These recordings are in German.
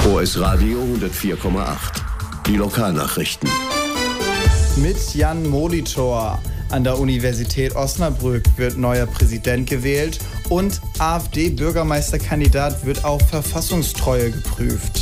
OS Radio 104,8. Die Lokalnachrichten. Mit Jan Molitor. An der Universität Osnabrück wird neuer Präsident gewählt und AfD-Bürgermeisterkandidat wird auf Verfassungstreue geprüft.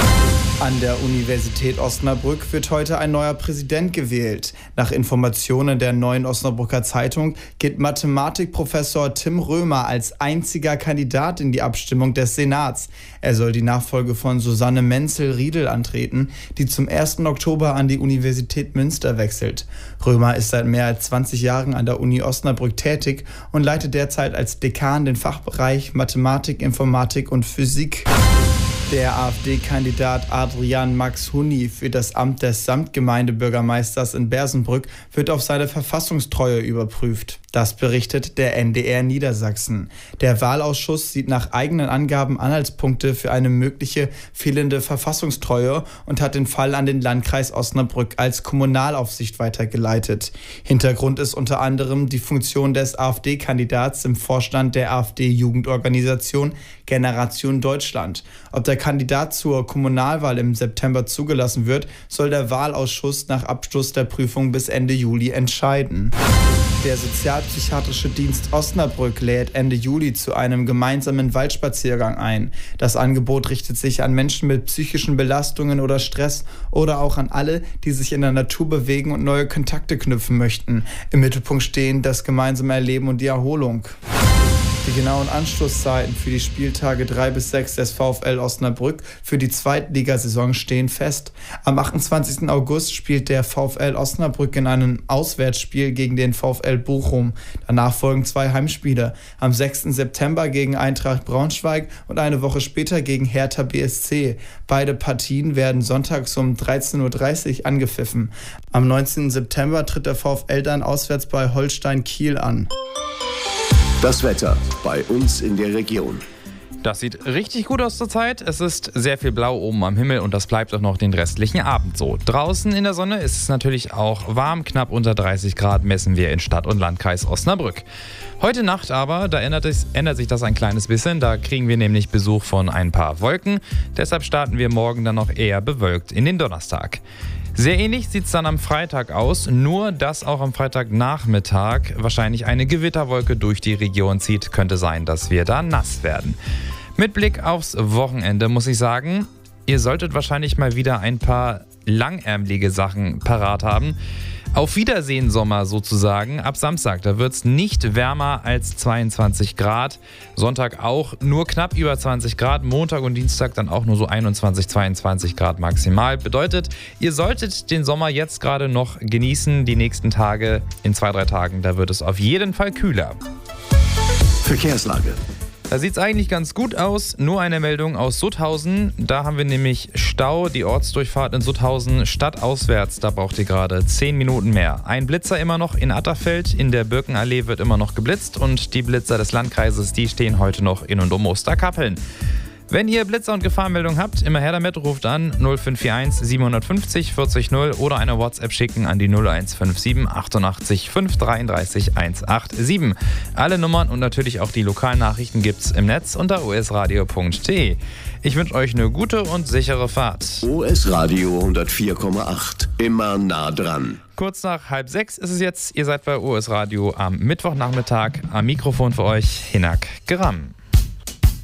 An der Universität Osnabrück wird heute ein neuer Präsident gewählt. Nach Informationen der Neuen Osnabrücker Zeitung geht Mathematikprofessor Tim Römer als einziger Kandidat in die Abstimmung des Senats. Er soll die Nachfolge von Susanne Menzel-Riedel antreten, die zum 1. Oktober an die Universität Münster wechselt. Römer ist seit mehr als 20 Jahren an der Uni Osnabrück tätig und leitet derzeit als Dekan den Fachbereich Mathematik, Informatik und Physik. Der AfD-Kandidat Adrian Max Hunni für das Amt des Samtgemeindebürgermeisters in Bersenbrück wird auf seine Verfassungstreue überprüft. Das berichtet der NDR Niedersachsen. Der Wahlausschuss sieht nach eigenen Angaben Anhaltspunkte für eine mögliche fehlende Verfassungstreue und hat den Fall an den Landkreis Osnabrück als Kommunalaufsicht weitergeleitet. Hintergrund ist unter anderem die Funktion des AfD-Kandidats im Vorstand der AfD-Jugendorganisation Generation Deutschland. Ob der Kandidat zur Kommunalwahl im September zugelassen wird, soll der Wahlausschuss nach Abschluss der Prüfung bis Ende Juli entscheiden. Der Sozialpsychiatrische Dienst Osnabrück lädt Ende Juli zu einem gemeinsamen Waldspaziergang ein. Das Angebot richtet sich an Menschen mit psychischen Belastungen oder Stress oder auch an alle, die sich in der Natur bewegen und neue Kontakte knüpfen möchten. Im Mittelpunkt stehen das gemeinsame Erleben und die Erholung. Die genauen Anschlusszeiten für die Spieltage 3 bis 6 des VfL Osnabrück für die Zweitligasaison stehen fest. Am 28. August spielt der VfL Osnabrück in einem Auswärtsspiel gegen den VfL Bochum. Danach folgen 2 Heimspiele. Am 6. September gegen Eintracht Braunschweig und eine Woche später gegen Hertha BSC. Beide Partien werden sonntags um 13:30 Uhr angepfiffen. Am 19. September tritt der VfL dann auswärts bei Holstein Kiel an. Das Wetter bei uns in der Region. Das sieht richtig gut aus zurzeit. Es ist sehr viel Blau oben am Himmel und das bleibt auch noch den restlichen Abend so. Draußen in der Sonne ist es natürlich auch warm. Knapp unter 30 Grad messen wir in Stadt und Landkreis Osnabrück. Heute Nacht aber, da ändert sich das ein kleines bisschen. Da kriegen wir nämlich Besuch von ein paar Wolken. Deshalb starten wir morgen dann noch eher bewölkt in den Donnerstag. Sehr ähnlich sieht es dann am Freitag aus, nur dass auch am Freitagnachmittag wahrscheinlich eine Gewitterwolke durch die Region zieht. Könnte sein, dass wir da nass werden. Mit Blick aufs Wochenende muss ich sagen, ihr solltet wahrscheinlich mal wieder ein paar langärmelige Sachen parat haben. Auf Wiedersehen Sommer sozusagen. Ab Samstag, da wird es nicht wärmer als 22 Grad. Sonntag auch nur knapp über 20 Grad. Montag und Dienstag dann auch nur so 21, 22 Grad maximal. Bedeutet, ihr solltet den Sommer jetzt gerade noch genießen. Die nächsten Tage, in 2-3 Tagen, da wird es auf jeden Fall kühler. Verkehrslage. Da sieht es eigentlich ganz gut aus. Nur eine Meldung aus Sutthausen. Da haben wir nämlich Stau. Die Ortsdurchfahrt in Sutthausen stadtauswärts. Da braucht ihr gerade 10 Minuten mehr. Ein Blitzer immer noch in Atterfeld. In der Birkenallee wird immer noch geblitzt. Und die Blitzer des Landkreises, die stehen heute noch in und um Osterkappeln. Wenn ihr Blitzer- und Gefahrmeldung habt, immer her damit, ruft an 0541 750 40 0 oder eine WhatsApp schicken an die 0157 88 533 187. Alle Nummern und natürlich auch die lokalen Nachrichten gibt's im Netz unter osradio.de. Ich wünsche euch eine gute und sichere Fahrt. OS Radio 104,8. Immer nah dran. Kurz nach 5:30 ist es jetzt. Ihr seid bei OS Radio am Mittwochnachmittag. Am Mikrofon für euch Hinak Geram.